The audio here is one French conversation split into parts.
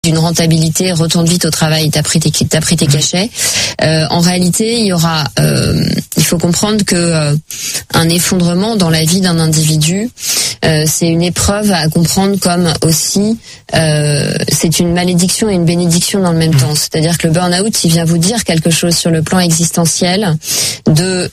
d'une rentabilité, retourne vite au travail, t'as pris tes cachets. En réalité, il faut comprendre que un effondrement dans la vie d'un individu, c'est une épreuve à comprendre comme aussi, c'est une malédiction et une bénédiction dans le même temps. C'est-à-dire que le burn-out, il vient vous dire quelque chose sur le plan existentiel de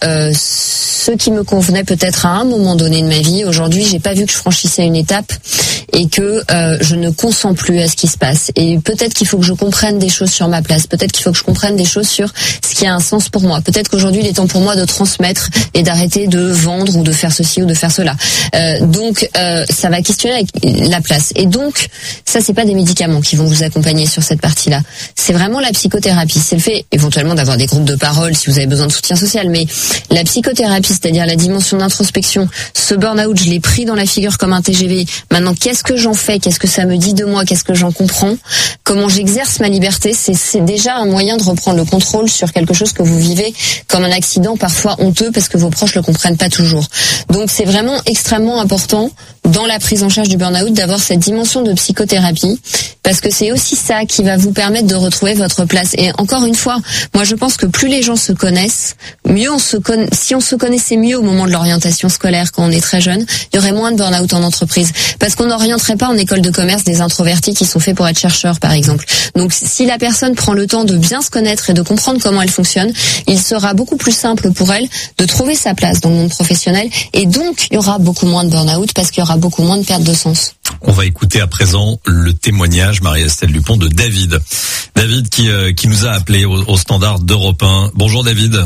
ce qui me convenait peut-être à un moment donné de ma vie. Aujourd'hui, j'ai pas vu que je franchissais une étape et que je ne consens plus à ce qui se passe. Et peut-être qu'il faut que je comprenne des choses sur ma place. Peut-être qu'il faut que je comprenne des choses sur ce qui a un sens pour moi. Peut-être qu'aujourd'hui, il est temps pour moi de transmettre et d'arrêter de vendre ou de faire ceci ou de faire cela. Donc, ça va questionner la place. Et donc, ça, c'est pas des médicaments qui vont vous accompagner sur cette partie-là. C'est vraiment la psychothérapie. C'est le fait, éventuellement, d'avoir des groupes de parole si vous avez besoin de soutien social. Mais la psychothérapie, c'est-à-dire la dimension d'introspection, ce burn-out, je l'ai pris dans la figure comme un TGV. Maintenant, qu'est-ce que j'en fais? Qu'est-ce que ça me dit de moi? Qu'est-ce que j'en comprends? Comment j'exerce ma liberté? C'est déjà un moyen de reprendre le contrôle sur quelque chose que vous vivez comme un accident parfois honteux parce que vos proches le comprennent pas toujours. Donc c'est vraiment extrêmement important dans la prise en charge du burn-out d'avoir cette dimension de psychothérapie parce que c'est aussi ça qui va vous permettre de retrouver votre place. Et encore une fois, moi je pense que plus les gens se connaissent, mieux si on se connaissait mieux au moment de l'orientation scolaire quand on est très jeune, il y aurait moins de burn-out en entreprise parce qu'on n'orienterait pas en école de commerce des introvertis qui sont faits pour être chercheurs par exemple. Donc si la personne prend le temps de bien se connaître et de comprendre comment elle fonctionne, il sera beaucoup plus simple pour elle de trouver sa place dans le monde professionnel et donc il y aura beaucoup moins de burn-out parce qu'il y aura beaucoup moins de perte de sens. On va écouter à présent le témoignage, Marie-Estelle Dupont, de David. David qui nous a appelé au standard d'Europe 1. Bonjour David.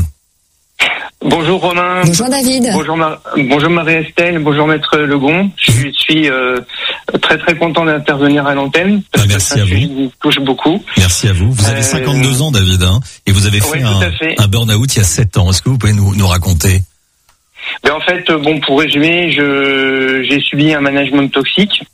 Bonjour Romain. Bonjour David. Bonjour Marie-Estelle. Bonjour Maître Legon. Je suis très très content d'intervenir à l'antenne. Merci à vous. Me touche beaucoup. Merci à vous. Vous avez 52 ans David, et vous avez fait un burn-out il y a 7 ans. Est-ce que vous pouvez nous raconter? En fait, pour résumer, j'ai subi un management toxique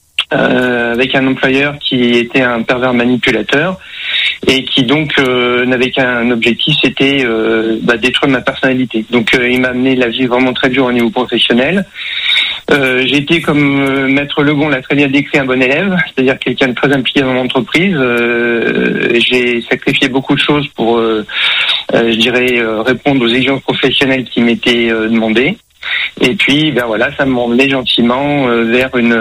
avec un employeur qui était un pervers manipulateur et qui donc n'avait qu'un objectif, c'était détruire ma personnalité. Donc il m'a amené la vie vraiment très dure au niveau professionnel. J'ai été, comme Maître Legon l'a très bien décrit, un bon élève, c'est-à-dire quelqu'un de très impliqué dans mon entreprise. J'ai sacrifié beaucoup de choses pour, répondre aux exigences professionnelles qui m'étaient demandées. Et puis, ça m'a emmené gentiment vers une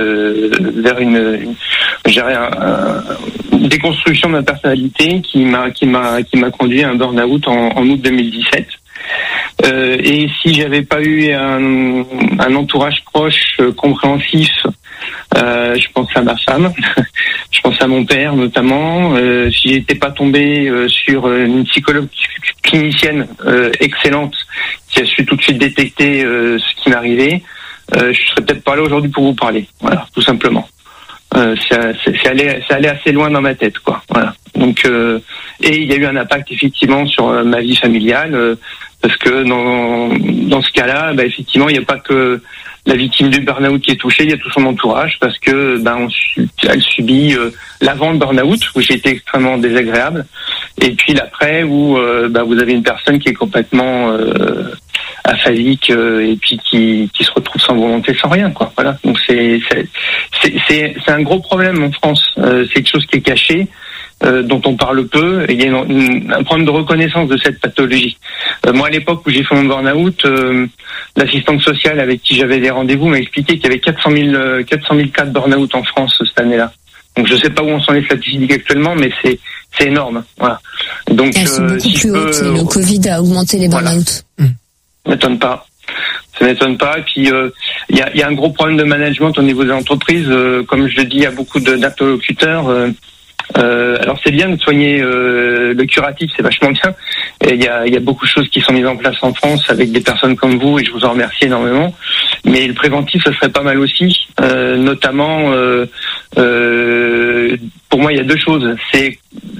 déconstruction de ma personnalité qui m'a conduit à un burn-out en août 2017. Et si j'avais pas eu un entourage proche, compréhensif, je pense à ma femme, je pense à mon père notamment, si j'étais pas tombé sur une psychologue clinicienne excellente qui a su tout de suite détecter ce qui m'arrivait, je serais peut-être pas là aujourd'hui pour vous parler. Voilà, tout simplement. C'est allé assez loin dans ma tête, quoi. Voilà. Donc et il y a eu un impact effectivement sur ma vie familiale parce que dans ce cas-là, effectivement, il n'y a pas que la victime du burn-out qui est touchée, il y a tout son entourage parce que elle subit l'avant le burn-out où j'ai été extrêmement désagréable et puis l'après où vous avez une personne qui est complètement aphasique et puis qui se retrouve sans volonté, sans rien, quoi. Voilà. Donc c'est un gros problème en France. C'est quelque chose qui est caché, dont on parle peu. Et il y a un problème de reconnaissance de cette pathologie. Moi, à l'époque où j'ai fait mon burn-out, l'assistante sociale avec qui j'avais des rendez-vous m'a expliqué qu'il y avait 400 000 cas de burn-out en France cette année-là. Donc je sais pas où on sont les statistiques actuellement, mais c'est énorme. Voilà. Donc elles sont beaucoup plus hautes. Le Covid a augmenté les burn-out. Voilà. Ça m'étonne pas. Et puis il y a un gros problème de management au niveau des entreprises. Comme je le dis, il y a beaucoup d'interlocuteurs. Alors c'est bien de soigner le curatif, c'est vachement bien. Et il y a beaucoup de choses qui sont mises en place en France avec des personnes comme vous, et je vous en remercie énormément. Mais le préventif, ça serait pas mal aussi. Notamment, pour moi, il y a deux choses. C'est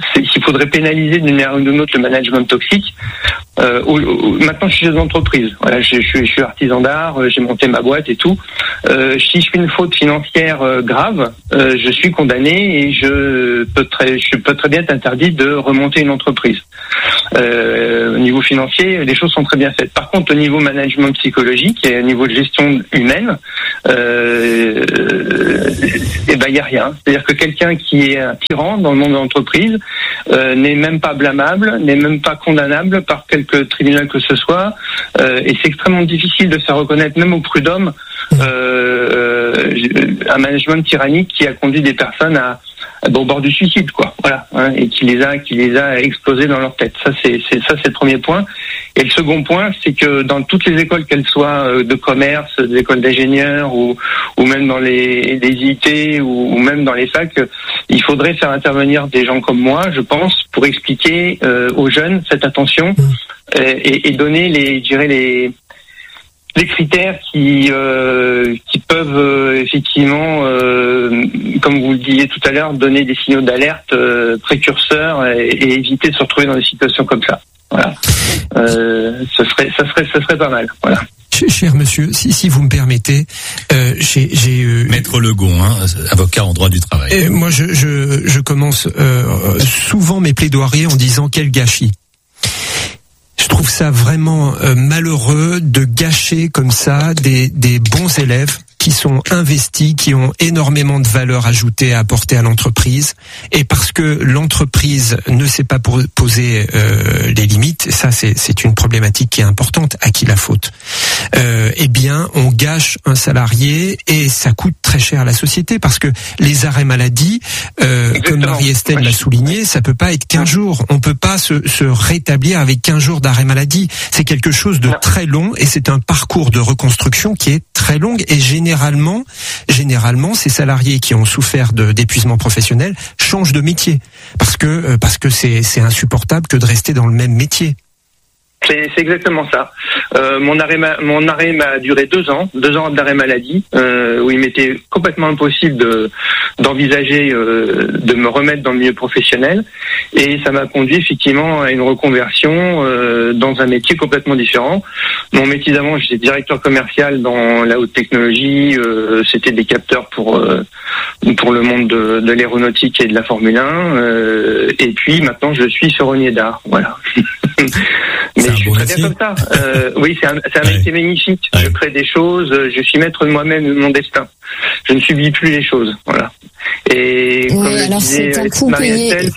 qu'il faudrait pénaliser d'une manière ou d'une autre le management toxique. Maintenant, je suis chef d'entreprise. Voilà, je suis artisan d'art, j'ai monté ma boîte et tout. Si je fais une faute financière grave, je suis condamné et je peux très bien être interdit de remonter une entreprise. Au niveau financier, les choses sont très bien faites. Par contre, au niveau management psychologique et au niveau de gestion humaine, il y a rien. C'est-à-dire que quelqu'un qui est un tyran dans le monde de l'entreprise n'est même pas blâmable, n'est même pas condamnable par quelque tribunal que ce soit, et c'est extrêmement difficile de faire reconnaître, même au prud'homme, un management tyrannique qui a conduit des personnes au bord du suicide, quoi. Voilà, hein, et qui les a explosés dans leur tête. Ça, c'est le premier point. Et le second point, c'est que dans toutes les écoles, qu'elles soient de commerce, des écoles d'ingénieurs ou même dans les IT ou même dans les facs, il faudrait faire intervenir des gens comme moi, je pense, pour expliquer aux jeunes, faites attention, et donner les critères qui peuvent effectivement, comme vous le disiez tout à l'heure, donner des signaux d'alerte précurseurs et éviter de se retrouver dans des situations comme ça. Voilà, ça serait pas mal. Voilà. Cher monsieur, si vous me permettez, j'ai Maître Legon, avocat en droit du travail. Moi, je commence souvent mes plaidoiries en disant quel gâchis. Je trouve ça vraiment malheureux de gâcher comme ça des bons élèves qui sont investis, qui ont énormément de valeur ajoutée à apporter à l'entreprise, et parce que l'entreprise ne sait pas poser les limites, et ça c'est une problématique qui est importante, à qui la faute, eh bien on gâche un salarié et ça coûte très cher à la société, parce que les arrêts maladie, comme Marie-Estelle l'a souligné, ça peut pas être 15 jours, on peut pas se rétablir avec 15 jours d'arrêt maladie, c'est quelque chose de très long, et c'est un parcours de reconstruction qui est très long, et généralement, ces salariés qui ont souffert d'épuisement professionnel changent de métier parce que c'est insupportable que de rester dans le même métier. C'est exactement ça. Mon arrêt m'a duré 2 ans d'arrêt maladie, où il m'était complètement impossible d'envisager de me remettre dans le milieu professionnel, et ça m'a conduit effectivement à une reconversion dans un métier complètement différent. Mon métier d'avant, j'étais directeur commercial dans la haute technologie, c'était des capteurs pour le monde de l'aéronautique et de la Formule 1, et puis maintenant je suis ferronnier d'art, voilà. Mais je suis très bien comme ça. Oui, c'est un métier magnifique. Je crée des choses, je suis maître de moi-même de mon destin. Je ne subis plus les choses, voilà. Et comme le disait Marie-Estelle,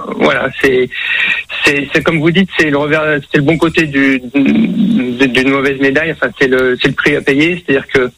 c'est comme vous dites, c'est le bon côté d'une mauvaise médaille. Enfin, c'est le prix à payer, c'est-à-dire que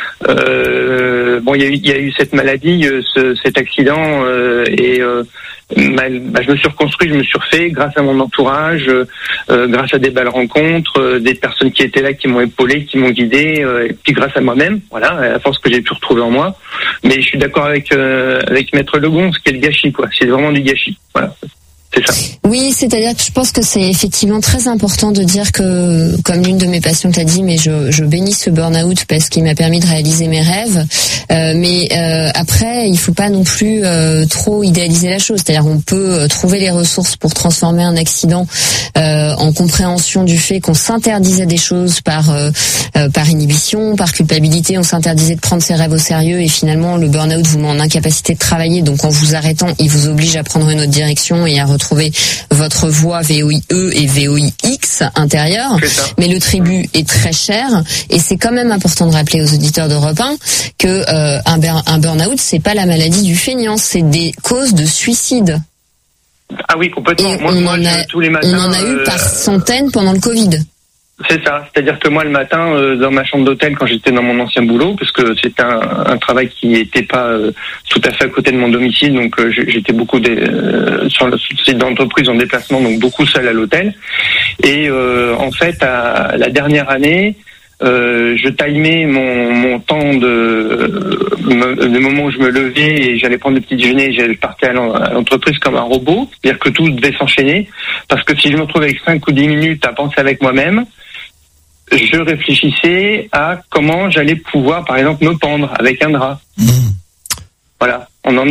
il y a eu cette maladie, cet accident, et je me suis reconstruit, je me suis refait grâce à mon entourage, grâce à des belles rencontres, des personnes qui étaient là, qui m'ont épaulé, qui m'ont guidé, et puis grâce à moi-même, voilà, à la force que j'ai pu retrouver en moi. Mais je suis d'accord avec Maître Legon, ce qui est le gâchis, quoi. C'est vraiment du gâchis, voilà. C'est ça. Oui, c'est-à-dire que je pense que c'est effectivement très important de dire que, comme l'une de mes patientes l'a dit, mais je bénis ce burn-out parce qu'il m'a permis de réaliser mes rêves. Mais après, il faut pas non plus trop idéaliser la chose. C'est-à-dire, on peut trouver les ressources pour transformer un accident en compréhension du fait qu'on s'interdisait des choses par inhibition, par culpabilité. On s'interdisait de prendre ses rêves au sérieux, et finalement, le burn-out vous met en incapacité de travailler. Donc, en vous arrêtant, il vous oblige à prendre une autre direction et à retrouver votre voie VOIE et VOIX intérieure. Mais le tribut est très cher, et c'est quand même important de rappeler aux auditeurs d'Europe 1 que un burn-out, c'est pas la maladie du feignant, c'est des causes de suicide. Ah oui, complètement. Tous les matins, on en a eu par centaines pendant le Covid. C'est ça, c'est-à-dire que moi le matin dans ma chambre d'hôtel, quand j'étais dans mon ancien boulot, parce que c'était un travail qui n'était pas tout à fait à côté de mon domicile, donc j'étais beaucoup sur le site d'entreprise en déplacement, donc beaucoup seul à l'hôtel. Et en fait, à la dernière année, je timais mon temps le moment où je me levais et j'allais prendre le petit déjeuner et je partais à l'entreprise comme un robot, c'est-à-dire que tout devait s'enchaîner, parce que si je me retrouvais avec 5 ou 10 minutes à penser avec moi-même, je réfléchissais à comment j'allais pouvoir, par exemple, me pendre avec un drap. Voilà, on en est là.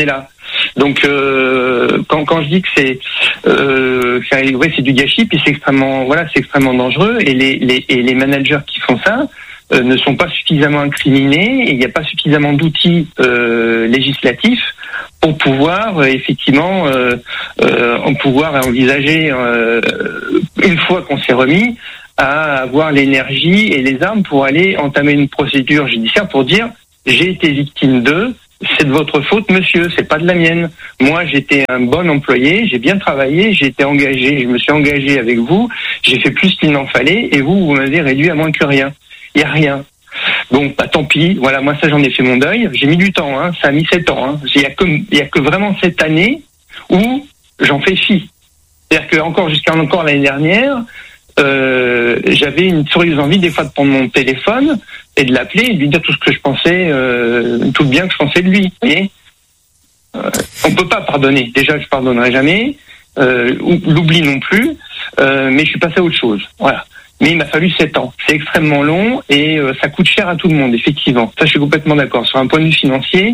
Donc quand je dis que c'est du gâchis, puis c'est extrêmement dangereux, et les managers qui font ça ne sont pas suffisamment incriminés, et il n'y a pas suffisamment d'outils législatifs pour pouvoir effectivement pouvoir envisager une fois qu'on s'est remis à avoir l'énergie et les armes pour aller entamer une procédure judiciaire pour dire j'ai été victime d'eux, c'est de votre faute monsieur, c'est pas de la mienne. Moi j'étais un bon employé, j'ai bien travaillé, j'ai été engagé, je me suis engagé avec vous, j'ai fait plus qu'il n'en fallait et vous m'avez réduit à moins que rien. Il y a rien. Donc tant pis, voilà, moi ça j'en ai fait mon deuil, j'ai mis du temps, ça a mis 7 ans. Il y a que vraiment cette année où j'en fais fi. C'est-à-dire que jusqu'à l'année dernière, j'avais une sérieuse envie des fois de prendre mon téléphone et de l'appeler et de lui dire tout ce que je pensais, tout le bien que je pensais de lui. Vous voyez, on peut pas pardonner. Déjà, je pardonnerai jamais, l'oubli non plus, mais je suis passé à autre chose. Voilà. Mais il m'a fallu 7 ans. C'est extrêmement long et ça coûte cher à tout le monde, effectivement. Ça, je suis complètement d'accord. Sur un point de vue financier,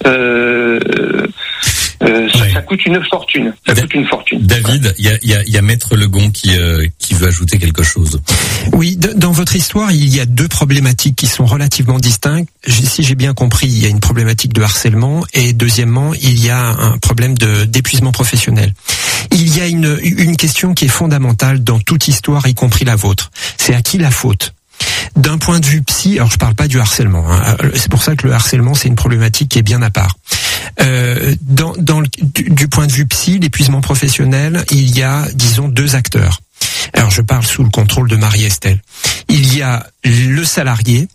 ça coûte une fortune. David, il y a Maître Legon qui veut ajouter quelque chose. Oui, dans votre histoire, il y a 2 problématiques qui sont relativement distinctes. Si j'ai bien compris, il y a une problématique de harcèlement et deuxièmement, il y a un problème d'épuisement professionnel. Il y a une question qui est fondamentale dans toute histoire, y compris la vôtre. C'est à qui la faute ? D'un point de vue psy, alors je parle pas du harcèlement, c'est pour ça que le harcèlement c'est une problématique qui est bien à part. Du point de vue psy, l'épuisement professionnel, il y a, disons, 2 acteurs. Alors je parle sous le contrôle de Marie-Estelle. Il y a le salarié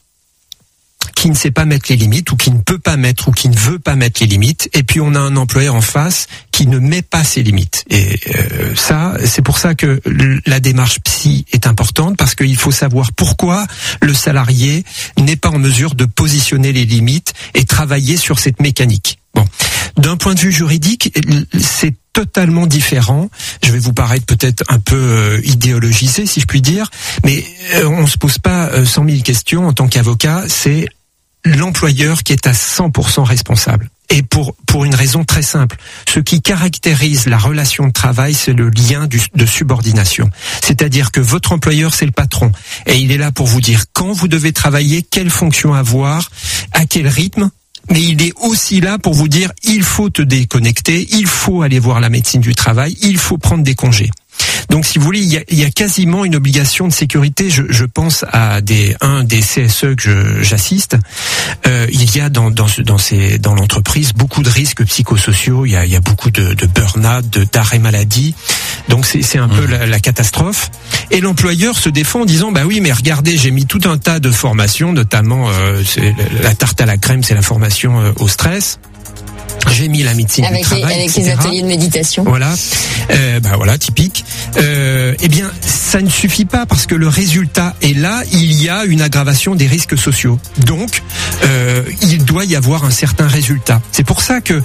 qui ne sait pas mettre les limites ou qui ne peut pas mettre ou qui ne veut pas mettre les limites, et puis on a un employeur en face qui ne met pas ses limites. Et ça, c'est pour ça que la démarche psy est importante, parce qu'il faut savoir pourquoi le salarié n'est pas en mesure de positionner les limites et travailler sur cette mécanique. Bon, d'un point de vue juridique, c'est totalement différent. Je vais vous paraître peut-être un peu idéologisé, si je puis dire, mais on se pose pas 100 000 questions en tant qu'avocat. C'est l'employeur qui est à 100% responsable. Et pour une raison très simple. Ce qui caractérise la relation de travail, c'est le lien de subordination. C'est-à-dire que votre employeur, c'est le patron. Et il est là pour vous dire quand vous devez travailler, quelle fonction avoir, à quel rythme. Mais il est aussi là pour vous dire il faut te déconnecter, il faut aller voir la médecine du travail, il faut prendre des congés. Donc, si vous voulez, il y a quasiment une obligation de sécurité. Je pense à un des CSE que j'assiste. Il y a dans l'entreprise beaucoup de risques psychosociaux. Il y a beaucoup de burn-out, d'arrêt maladie. Donc, c'est un peu la catastrophe. Et l'employeur se défend en disant bah oui, mais regardez, j'ai mis tout un tas de formations, notamment la tarte à la crème, c'est la formation au stress. J'ai mis la médecine du travail, avec les ateliers de méditation. Voilà, voilà, typique. Eh bien, ça ne suffit pas parce que le résultat est là. Il y a une aggravation des risques sociaux. Donc, il doit y avoir un certain résultat. C'est pour ça que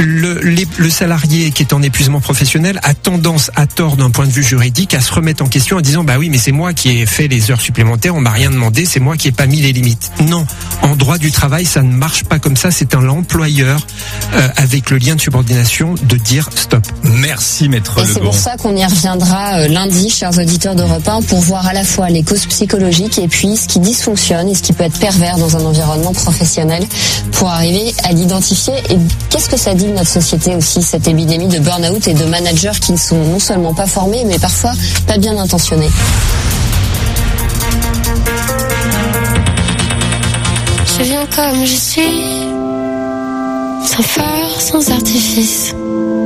le salarié qui est en épuisement professionnel a tendance, à tort d'un point de vue juridique, à se remettre en question en disant bah oui, mais c'est moi qui ai fait les heures supplémentaires, on m'a rien demandé, c'est moi qui ai pas mis les limites. Non, en droit du travail, ça ne marche pas comme ça. C'est un employeur avec le lien de subordination de dire stop. Merci Maître Legon. Et c'est pour ça qu'on y reviendra lundi, chers auditeurs d'Europe 1, pour voir à la fois les causes psychologiques et puis ce qui dysfonctionne et ce qui peut être pervers dans un environnement professionnel pour arriver à l'identifier. Et qu'est-ce que ça dit de notre société aussi, cette épidémie de burn-out et de managers qui ne sont non seulement pas formés, mais parfois pas bien intentionnés. Je viens comme je suis, sans phare, sans artifice.